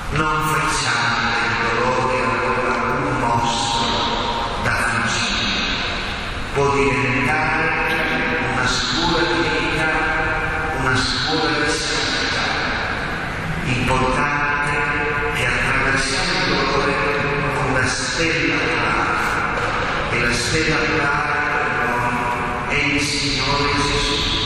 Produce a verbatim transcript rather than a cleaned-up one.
Non facciamo del dolore allora un mostro da fuggire, può diventare una scuola di vita, una scuola di santità. L'importante è attraversare il dolore con la stella polare, e la stella polare per noi è il Signore Gesù.